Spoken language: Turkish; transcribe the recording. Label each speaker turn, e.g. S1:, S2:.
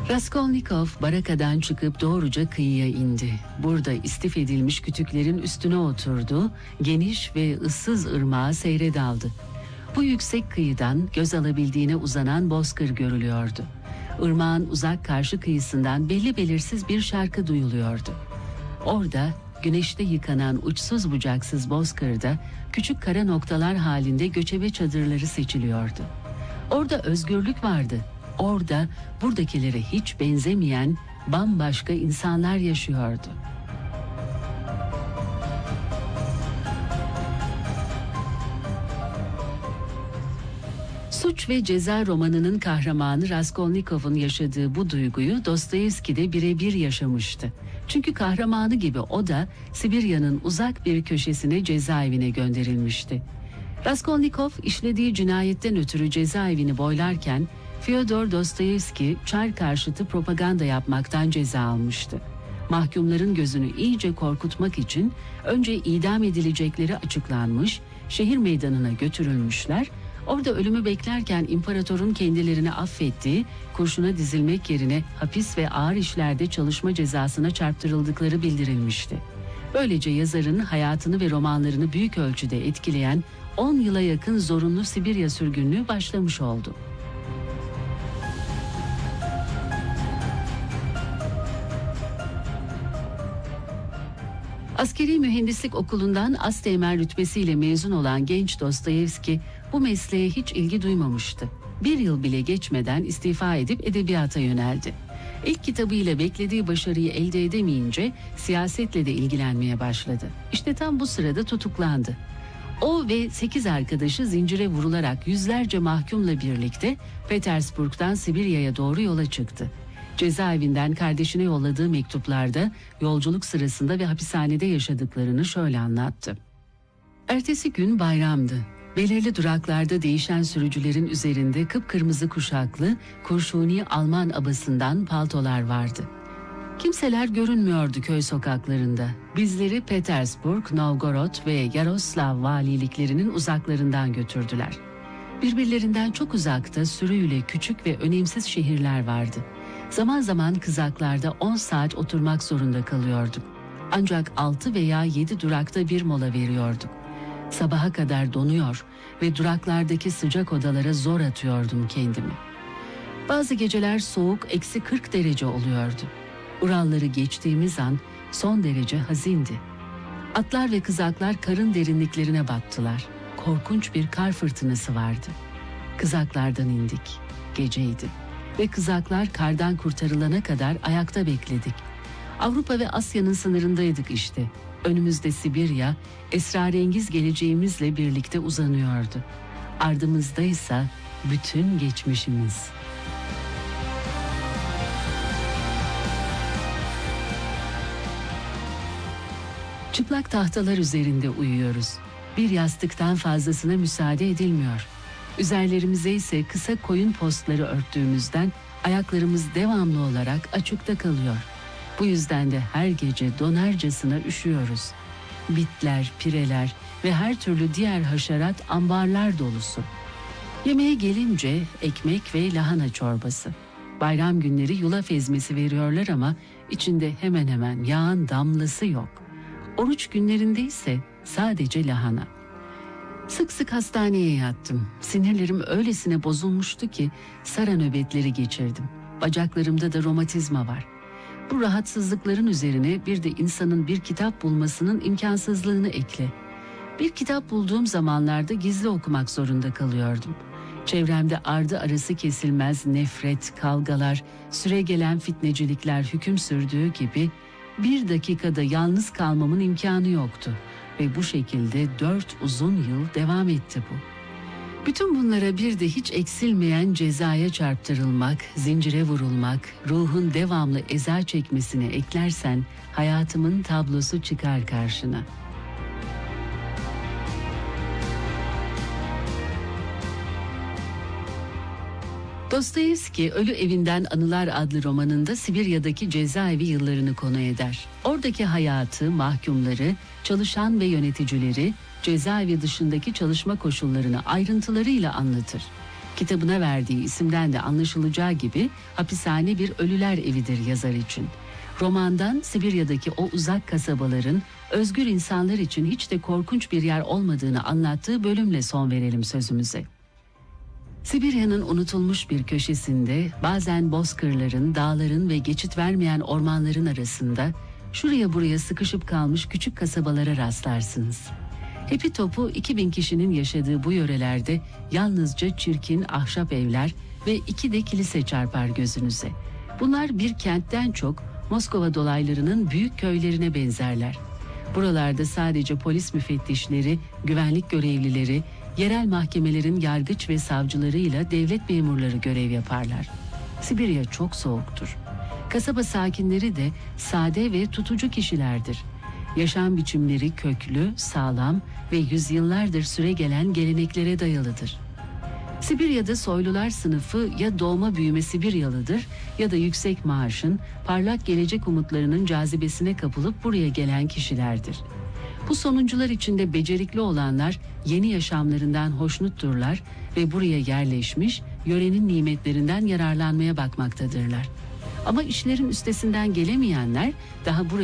S1: Raskolnikov barakadan çıkıp doğruca kıyıya indi. Burada istif edilmiş kütüklerin üstüne oturdu, geniş ve ıssız ırmağa seyre daldı. Bu yüksek kıyıdan göz alabildiğine uzanan bozkır görülüyordu. Irmağın uzak karşı kıyısından belli belirsiz bir şarkı duyuluyordu. Orada güneşte yıkanan uçsuz bucaksız bozkırda küçük kara noktalar halinde göçebe çadırları seçiliyordu. Orada özgürlük vardı. Orada buradakilere hiç benzemeyen bambaşka insanlar yaşıyordu. Suç ve Ceza romanının kahramanı Raskolnikov'un yaşadığı bu duyguyu Dostoyevski de birebir yaşamıştı. Çünkü kahramanı gibi o da Sibirya'nın uzak bir köşesine cezaevine gönderilmişti. Raskolnikov işlediği cinayetten ötürü cezaevini boylarken Fyodor Dostoyevski Çar karşıtı propaganda yapmaktan ceza almıştı. Mahkumların gözünü iyice korkutmak için önce idam edilecekleri açıklanmış, şehir meydanına götürülmüşler. Orada ölümü beklerken imparatorun kendilerini affettiği, kurşuna dizilmek yerine hapis ve ağır işlerde çalışma cezasına çarptırıldıkları bildirilmişti. Böylece yazarın hayatını ve romanlarını büyük ölçüde etkileyen 10 yıla yakın zorunlu Sibirya sürgünlüğü başlamış oldu. Askeri Mühendislik Okulu'ndan asteğmen rütbesiyle mezun olan genç Dostoyevski bu mesleğe hiç ilgi duymamıştı. Bir yıl bile geçmeden istifa edip edebiyata yöneldi. İlk kitabıyla beklediği başarıyı elde edemeyince siyasetle de ilgilenmeye başladı. İşte tam bu sırada tutuklandı. O ve 8 arkadaşı zincire vurularak yüzlerce mahkumla birlikte Petersburg'dan Sibirya'ya doğru yola çıktı. Cezaevinden kardeşine yolladığı mektuplarda yolculuk sırasında ve hapishanede yaşadıklarını şöyle anlattı. Ertesi gün bayramdı. Belirli duraklarda değişen sürücülerin üzerinde kıpkırmızı kuşaklı, kurşuni Alman abasından paltolar vardı. Kimseler görünmüyordu köy sokaklarında. Bizleri Petersburg, Novgorod ve Yaroslav valiliklerinin uzaklarından götürdüler. Birbirlerinden çok uzakta sürüyle küçük ve önemsiz şehirler vardı. Zaman zaman kızaklarda 10 saat oturmak zorunda kalıyorduk. Ancak 6 veya 7 durakta bir mola veriyorduk. Sabaha kadar donuyor ve duraklardaki sıcak odalara zor atıyordum kendimi. Bazı geceler soğuk eksi 40 derece oluyordu. Uralları geçtiğimiz an son derece hazindi. Atlar ve kızaklar karın derinliklerine battılar. Korkunç bir kar fırtınası vardı. Kızaklardan indik. Geceydi. Ve kızaklar kardan kurtarılana kadar ayakta bekledik. Avrupa ve Asya'nın sınırındaydık işte. Önümüzde Sibirya, esrarengiz geleceğimizle birlikte uzanıyordu. Ardımızdaysa bütün geçmişimiz. Çıplak tahtalar üzerinde uyuyoruz. Bir yastıktan fazlasına müsaade edilmiyor. Üzerlerimize ise kısa koyun postları örttüğümüzden ayaklarımız devamlı olarak açıkta kalıyor. Bu yüzden de her gece donarcasına üşüyoruz. Bitler, pireler ve her türlü diğer haşerat ambarlar dolusu. Yemeğe gelince ekmek ve lahana çorbası. Bayram günleri yulaf ezmesi veriyorlar ama içinde hemen hemen yağın damlası yok. Oruç günlerinde ise sadece lahana. Sık sık hastaneye yattım. Sinirlerim öylesine bozulmuştu ki sara nöbetleri geçirdim. Bacaklarımda da romatizma var. Bu rahatsızlıkların üzerine bir de insanın bir kitap bulmasının imkansızlığını ekle. Bir kitap bulduğum zamanlarda gizli okumak zorunda kalıyordum. Çevremde ardı arası kesilmez nefret, kavgalar, süregelen fitnecilikler hüküm sürdüğü gibi bir dakikada yalnız kalmamın imkanı yoktu. Ve bu şekilde 4 uzun yıl devam etti bu. Bütün bunlara bir de hiç eksilmeyen cezaya çarptırılmak, zincire vurulmak, ruhun devamlı eza çekmesine eklersen hayatımın tablosu çıkar karşına. Dostoyevski Ölü Evinden Anılar adlı romanında Sibirya'daki cezaevi yıllarını konu eder. Oradaki hayatı, mahkumları, çalışan ve yöneticileri, cezaevi dışındaki çalışma koşullarını ayrıntılarıyla anlatır. Kitabına verdiği isimden de anlaşılacağı gibi hapishane bir ölüler evidir yazar için. Romandan Sibirya'daki o uzak kasabaların özgür insanlar için hiç de korkunç bir yer olmadığını anlattığı bölümle son verelim sözümüze. Sibirya'nın unutulmuş bir köşesinde bazen bozkırların, dağların ve geçit vermeyen ormanların arasında şuraya buraya sıkışıp kalmış küçük kasabalara rastlarsınız. Hepi topu 2000 kişinin yaşadığı bu yörelerde yalnızca çirkin ahşap evler ve 2 de kilise çarpar gözünüze. Bunlar bir kentten çok Moskova dolaylarının büyük köylerine benzerler. Buralarda sadece polis müfettişleri, güvenlik görevlileri, yerel mahkemelerin yargıç ve savcılarıyla devlet memurları görev yaparlar. Sibirya çok soğuktur. Kasaba sakinleri de sade ve tutucu kişilerdir. Yaşam biçimleri köklü, sağlam ve yüzyıllardır süregelen geleneklere dayalıdır. Sibirya'da soylular sınıfı ya doğma büyüme Sibiryalıdır ya da yüksek maaşın, parlak gelecek umutlarının cazibesine kapılıp buraya gelen kişilerdir. Bu sonuncular içinde becerikli olanlar yeni yaşamlarından hoşnutturlar ve buraya yerleşmiş, yörenin nimetlerinden yararlanmaya bakmaktadırlar. Ama işlerin üstesinden gelemeyenler daha buraya